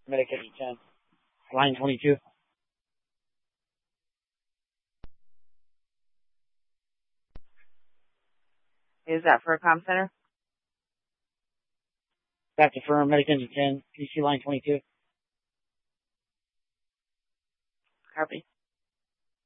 Medic Engine 10. Line 22. Is that for a comm center? Back to firm, Medic Engine 10, PC line 22. Copy.